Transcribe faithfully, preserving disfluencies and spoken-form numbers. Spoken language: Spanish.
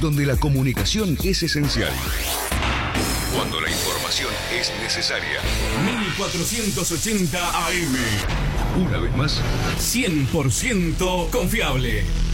donde la comunicación es esencial. Cuando la información es necesaria. mil cuatrocientos ochenta A M. Una vez más, cien por ciento confiable.